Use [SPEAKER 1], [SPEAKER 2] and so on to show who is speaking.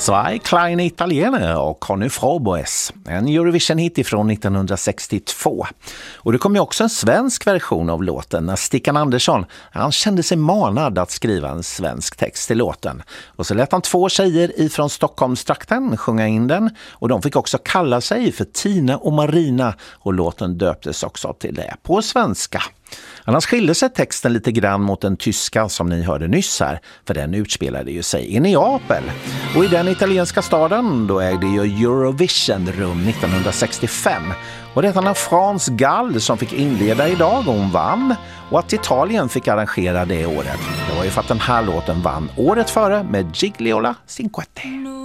[SPEAKER 1] Zwei kleine Italiener och Conny Froboes, en Eurovision-hit ifrån 1962. Och det kom ju också en svensk version av låten när Stickan Andersson, han kände sig manad att skriva en svensk text till låten. Och så lät han 2 tjejer ifrån Stockholmstrakten sjunga in den, och de fick också kalla sig för Tina och Marina, och låten döptes också till det på svenska. Annars skilde sig texten lite grann mot den tyska som ni hörde nyss här, för den utspelade ju sig i Neapel. Och i den italienska staden då ägde ju Eurovision rum 1965. Och det var Frans Gall som fick inleda idag, och hon vann. Och att Italien fick arrangera det året, det var ju för att den här låten vann året före med Gigliola Cinquetti.